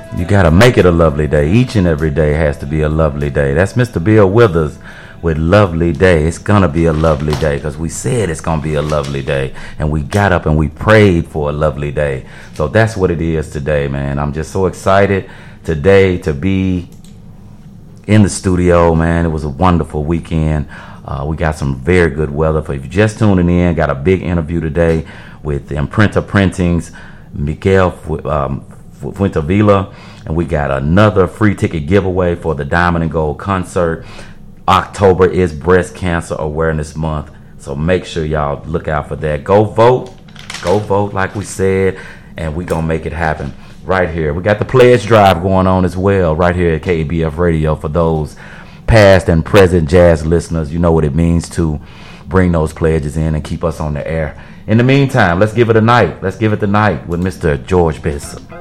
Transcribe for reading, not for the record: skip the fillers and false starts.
You got to make it a lovely day. Each and every day has to be a lovely day. That's Mr. Bill Withers with Lovely Day. It's going to be a lovely day because we said it's going to be a lovely day. And we got up and we prayed for a lovely day. So that's what it is today, man. I'm just so excited today to be in the studio, man. It was a wonderful weekend. We got some very good weather. For if you're just tuning in, got a big interview today with Imprenta Printings, Miguel Fuentevilla, and we got another free ticket giveaway for the Diamond and Gold concert. October is Breast Cancer Awareness Month, so make sure y'all look out for that. Go vote like we said, and we gonna make it happen right here. We got the pledge drive going on as well right here at KBF Radio. For those past and present jazz listeners, you know what it means to bring those pledges in and keep us on the air. In the meantime, let's give it a night. Let's give it the night with Mr. George Benson.